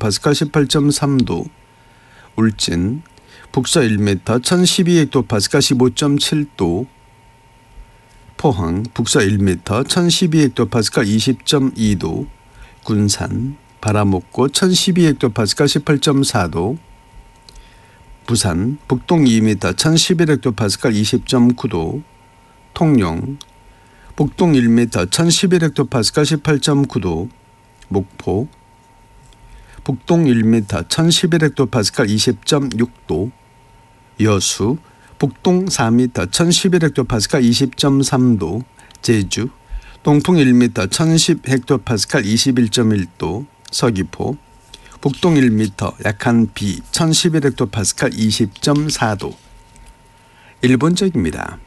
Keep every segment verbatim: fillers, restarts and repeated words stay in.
헥토파스칼 십팔 점 삼 도, 울진 북서 일 미터 천십이 헥토파스칼 십오 점 칠 도, 포항 북서 일 미터 천십이 헥토파스칼 이십 점 이 도, 군산 바라목고 천십이 헥토파스칼 십팔 점 사 도, 부산 북동 이 미터 천십일 헥토파스칼 이십 점 구 도, 통영 북동 일 미터 천십일 헥토파스칼 십팔 점 구 도, 목포 북동 일 미터 천십일 헥토파스칼 이십 점 육 도, 여수 북동 사 미터 천십일 헥토파스칼 이십 점 삼 도, 제주 동풍 일 미터 천십 헥토파스칼 이십일 점 일 도, 서귀포 북동 일 미터 약한 비 천십일 헥토파스칼 이십 점 사 도. 일본적입니다.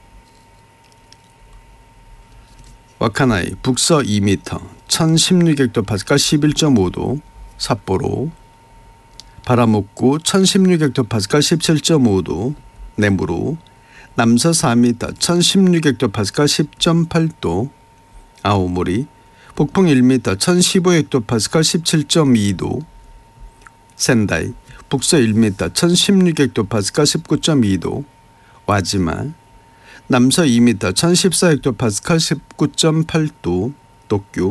와카나이 북서 이 미터 천십육 헥토파스칼 십일 점 오 도, 삿포로 바라목구 천십육 헥토파스칼 십칠 점 오 도, 내무로 남서 사 미터 천십육 헥토파스칼 십 점 팔 도, 아오모리 북풍 일 미터 천십오 헥토파스칼 십칠 점 이 도, 센다이 북서 일 미터 천십육 헥토파스칼 십구 점 이 도, 와지마 남서 이 미터 천십사 헥토파스칼 십구 점 팔 도, 도쿄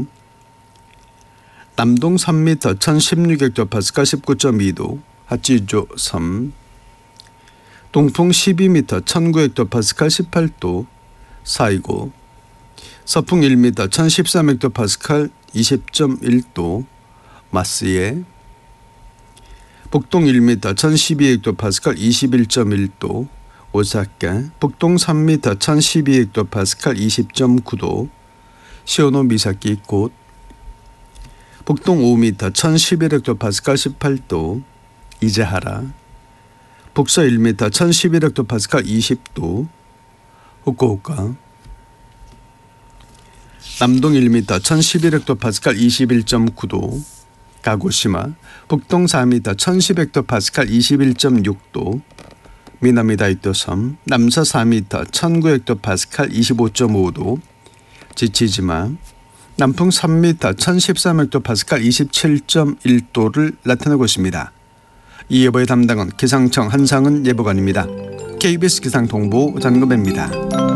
남동 삼 미터 천십육 헥토파스칼 십구 점 이 도, 하치조 섬 동풍 십이 미터 천구 헥토파스칼 십팔 도, 사이고 서풍 일 미터 천십삼 헥토파스칼 이십 점 일 도, 마스에 북동 일 미터 천십이 헥토파스칼 이십일 점 일 도, 오사카 북동 삼 미터 천십이 헥토파스칼 이십 점 구 도, 시오노미사키 곶 북동 오 미터 천십일 헥토파스칼 십팔 도, 이제하라 북서 일 미터 천십일 헥토파스칼 이십 도, 후쿠오카 남동 일 미터 천십일 헥토파스칼 이십일 점 구 도, 가고시마 북동 사 미터 천십 헥토파스칼 이십일 점 육 도, 미나미다이토섬 남서 사 미터 천구 헥토파스칼 이십오 점 오 도, 지치지마 남풍 삼 미터 천십삼 헥토파스칼 이십칠 점 일 도를 나타내고 있습니다. 이 예보의 담당은 기상청 한상은 예보관입니다. 케이비에스 기상통보 전금배입니다.